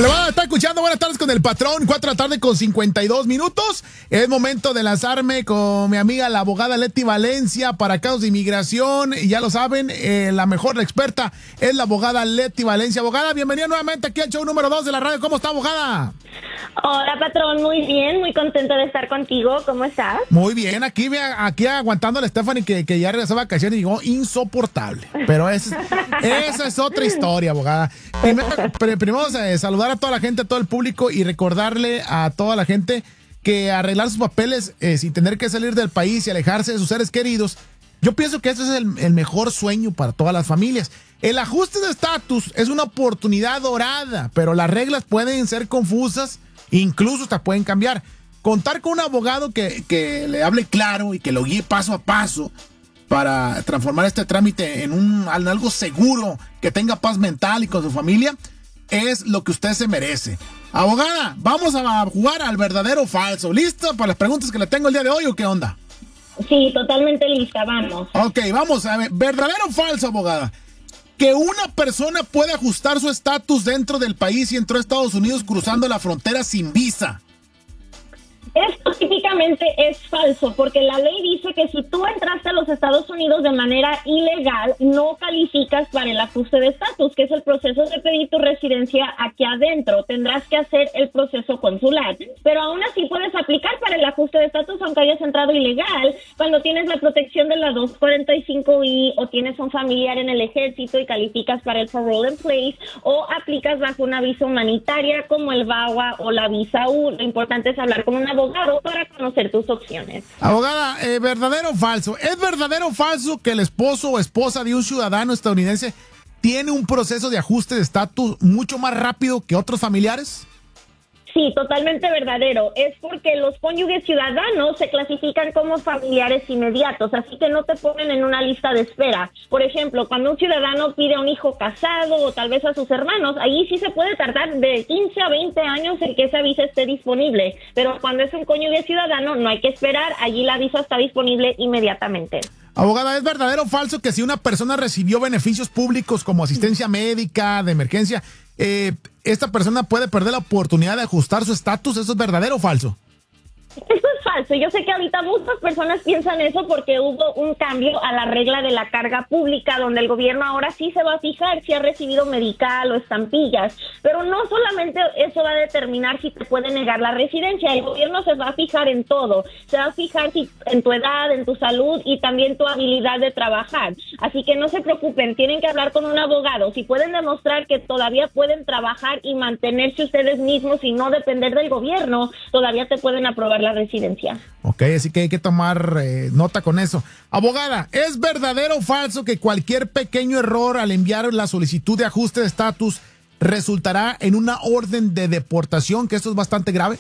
Le van a estar escuchando Buenas tardes con el patrón, 4:52 p.m. Es momento de lanzarme con mi amiga la abogada Leti Valencia para casos de inmigración. Y ya lo saben, la experta es la abogada Leti Valencia. Abogada, bienvenida nuevamente aquí al show número 2 de la radio. ¿Cómo está, abogada? Hola, patrón, muy bien, muy contenta de estar contigo. ¿Cómo estás? Muy bien, aquí aguantando a la Stephanie que ya regresó a vacaciones y llegó insoportable. Pero esa es otra historia, abogada. Primero saludar a toda la gente, a todo el público y recordarle a toda la gente que arreglar sus papeles sin tener que salir del país y alejarse de sus seres queridos, yo pienso que ese es el mejor sueño para todas las familias. El ajuste de estatus es una oportunidad dorada, pero las reglas pueden ser confusas, incluso hasta pueden cambiar. Contar con un abogado que le hable claro y que lo guíe paso a paso para transformar este trámite en algo seguro, que tenga paz mental y con su familia, es lo que usted se merece. Abogada, vamos a jugar al verdadero o falso. ¿Lista para las preguntas que le tengo el día de hoy o qué onda? Sí, totalmente lista, vamos. Ok, vamos a ver. ¿Verdadero o falso, abogada? Que una persona puede ajustar su estatus dentro del país y entró a Estados Unidos cruzando la frontera sin visa. Esto típicamente es falso, porque la ley dice que si tú entraste a los Estados Unidos de manera ilegal, no calificas para el ajuste de estatus, que es el proceso de pedir tu residencia aquí adentro. Tendrás que hacer el proceso consular, pero aún así puedes aplicar para el ajuste de estatus aunque hayas entrado ilegal, cuando tienes la protección de la 245I o tienes un familiar en el ejército y calificas para el parole in place, o aplicas bajo una visa humanitaria como el VAWA o la visa U. Lo importante es hablar con un abogado para conocer tus opciones. Abogada, ¿verdadero o falso? ¿Es verdadero o falso que el esposo o esposa de un ciudadano estadounidense tiene un proceso de ajuste de estatus mucho más rápido que otros familiares? Sí, totalmente verdadero. Es porque los cónyuges ciudadanos se clasifican como familiares inmediatos, así que no te ponen en una lista de espera. Por ejemplo, cuando un ciudadano pide a un hijo casado o tal vez a sus hermanos, ahí sí se puede tardar de 15 a 20 años en que esa visa esté disponible. Pero cuando es un cónyuge ciudadano, no hay que esperar, allí la visa está disponible inmediatamente. Abogada, ¿es verdadero o falso que si una persona recibió beneficios públicos como asistencia médica, de emergencia, esta persona puede perder la oportunidad de ajustar su estatus? ¿Eso es verdadero o falso? Eso es falso. Yo sé que ahorita muchas personas piensan eso porque hubo un cambio a la regla de la carga pública, donde el gobierno ahora sí se va a fijar si ha recibido medical o estampillas, pero no solamente eso va a determinar si te puede negar la residencia. El gobierno se va a fijar en todo, se va a fijar en tu edad, en tu salud y también tu habilidad de trabajar. Así que no se preocupen, tienen que hablar con un abogado. Si pueden demostrar que todavía pueden trabajar y mantenerse ustedes mismos y no depender del gobierno, todavía te pueden aprobar la residencia. Ok, así que hay que tomar nota con eso. Abogada, ¿es verdadero o falso que cualquier pequeño error al enviar la solicitud de ajuste de estatus resultará en una orden de deportación, que esto es bastante grave?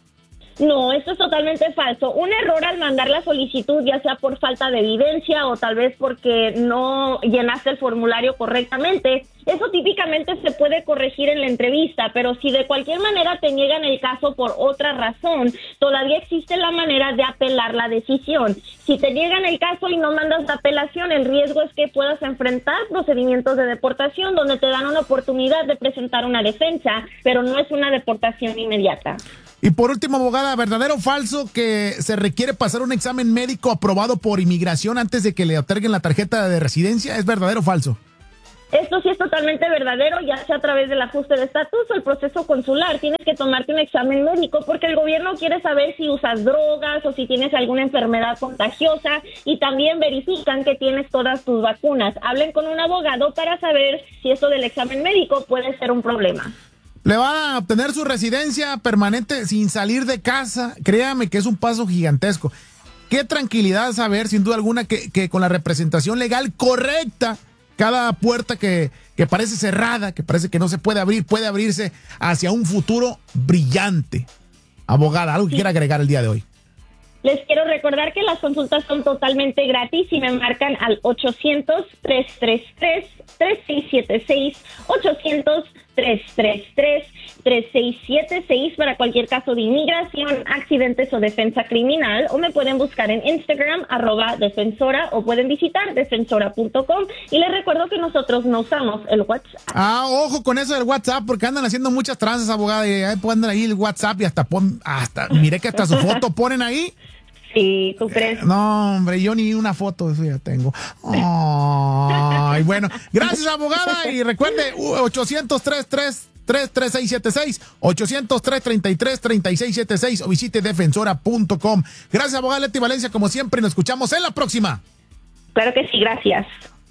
No, esto es totalmente falso. Un error al mandar la solicitud, ya sea por falta de evidencia o tal vez porque no llenaste el formulario correctamente, eso típicamente se puede corregir en la entrevista, pero si de cualquier manera te niegan el caso por otra razón, todavía existe la manera de apelar la decisión. Si te niegan el caso y no mandas la apelación, el riesgo es que puedas enfrentar procedimientos de deportación donde te dan una oportunidad de presentar una defensa, pero no es una deportación inmediata. Y por último, abogada, ¿verdadero o falso que se requiere pasar un examen médico aprobado por inmigración antes de que le otorguen la tarjeta de residencia? ¿Es verdadero o falso? Esto sí es totalmente verdadero, ya sea a través del ajuste de estatus o el proceso consular. Tienes que tomarte un examen médico porque el gobierno quiere saber si usas drogas o si tienes alguna enfermedad contagiosa, y también verifican que tienes todas tus vacunas. Hablen con un abogado para saber si esto del examen médico puede ser un problema. Le va a obtener su residencia permanente sin salir de casa. Créame que es un paso gigantesco. Qué tranquilidad saber, sin duda alguna, que con la representación legal correcta, cada puerta que parece cerrada, que parece que no se puede abrir, puede abrirse hacia un futuro brillante. Abogada, ¿algo que quiera agregar el día de hoy? Les quiero recordar que las consultas son totalmente gratis y me marcan al 800-333-3676, 1-800-333-3676 para cualquier caso de inmigración, accidentes o defensa criminal, o me pueden buscar en Instagram @defensora, o pueden visitar defensora.com. Y les recuerdo que nosotros no usamos el WhatsApp. Ojo con eso del WhatsApp, porque andan haciendo muchas tranzas, abogada, y ahí ponen ahí el WhatsApp y hasta mire que hasta su foto ponen ahí. Sí, ¿tú crees? No, hombre, yo ni una foto de eso ya tengo. Ay, bueno, gracias, abogada, y recuerde, 800-333-3676, 800-333-3676, o visite defensora.com. Gracias, abogada Leti Valencia, como siempre, y nos escuchamos en la próxima. Claro que sí, gracias.